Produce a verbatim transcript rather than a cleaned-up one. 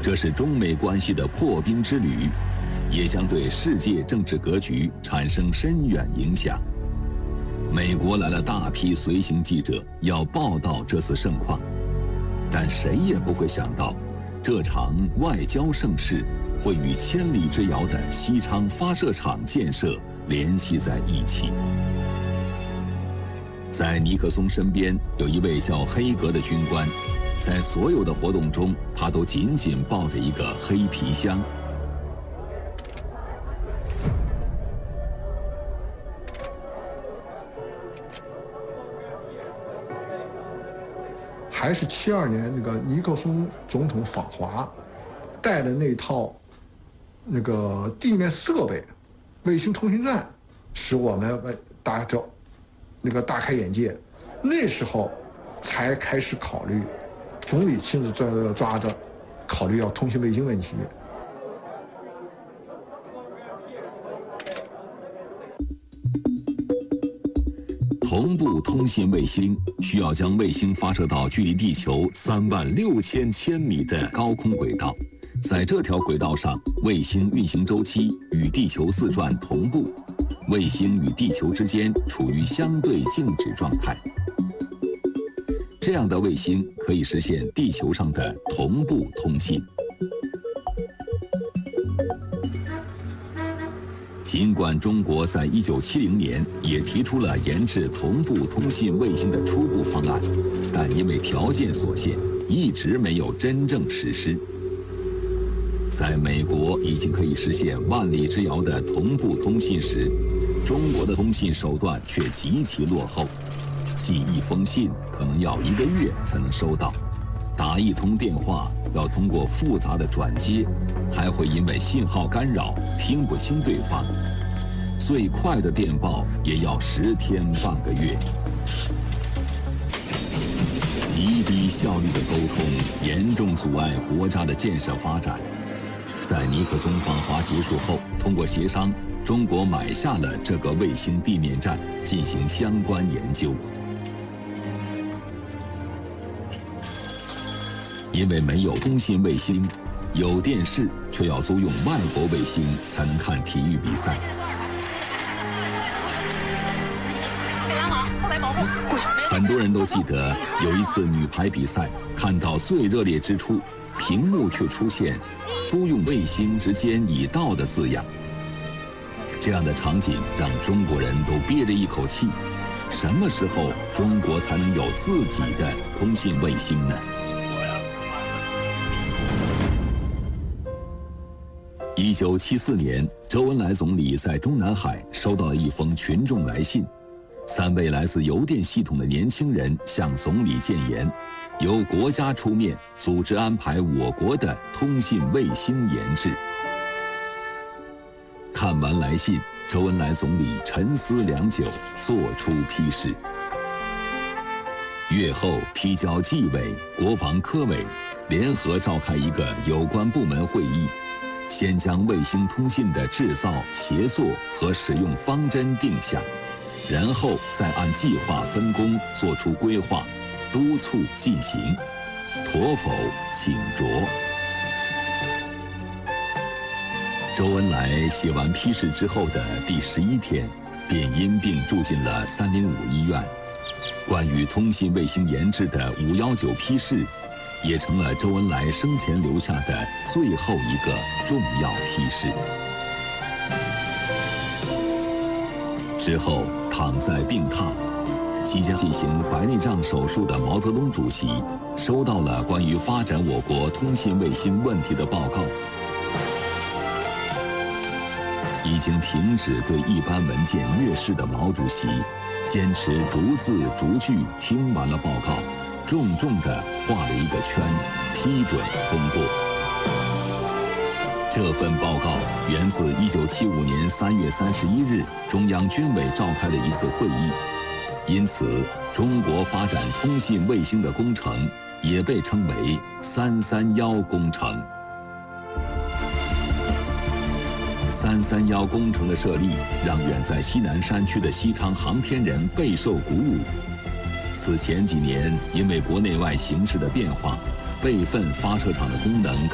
这是中美关系的破冰之旅，也将对世界政治格局产生深远影响。美国来了大批随行记者，要报道这次盛况，但谁也不会想到，这场外交盛事会与千里之遥的西昌发射场建设联系在一起。在尼克松身边有一位叫黑格的军官，在所有的活动中，他都紧紧抱着一个黑皮箱。 还是七二年那个尼克松总统访华，带的那套那个地面设备，卫星通讯站，使我们大家那个大开眼界。那时候才开始考虑，总理亲自抓抓着，考虑要通信卫星问题。 同步通信卫星需要将卫星发射到距离地球三万六千千米的高空轨道，在这条轨道上，卫星运行周期与地球自转同步，卫星与地球之间处于相对静止状态。这样的卫星可以实现地球上的同步通信。尽管中国在一九七零年也提出了研制同步通信卫星的初步方案，但因为条件所限，一直没有真正实施。在美国已经可以实现万里之遥的同步通信时，中国的通信手段却极其落后，寄一封信可能要一个月才能收到，打一通电话要通过复杂的转接，还会因为信号干扰听不清对方，最快的电报也要十天半个月。极低效率的沟通严重阻碍国家的建设发展。在尼克松访华结束后，通过协商，中国买下了这个卫星地面站，进行相关研究。因为没有通信卫星，有电视却要租用外国卫星才能看体育比赛。很多人都记得有一次女排比赛，看到最热烈之处，屏幕却出现“租用卫星之间已到”的字样。这样的场景让中国人都憋着一口气，什么时候中国才能有自己的通信卫星呢？一九七四年，周恩来总理在中南海收到了一封群众来信，三位来自邮电系统的年轻人向总理建言，由国家出面组织安排我国的通信卫星研制。看完来信，周恩来总理沉思良久，作出批示。月后批交纪委、国防科委联合召开一个有关部门会议，先将卫星通信的制造、协作和使用方针定下，然后再按计划分工作出规划，督促进行，妥否请着。周恩来写完批示之后的第十一天，便因病住进了三零五医院。关于通信卫星研制的五幺九批示，也成了周恩来生前留下的最后一个重要批示。之后，躺在病榻，即将进行白内障手术的毛泽东主席，收到了关于发展我国通信卫星问题的报告。已经停止对一般文件阅视的毛主席，坚持逐字逐句听完了报告，重重地画了一个圈，批准通过。这份报告源自一九七五年三月三十一日中央军委召开的一次会议，因此中国发展通信卫星的工程也被称为三三幺工程。三三幺工程的设立，让远在西南山区的西昌航天人备受鼓舞。此前几年，因为国内外形势的变化，备份发射场的功能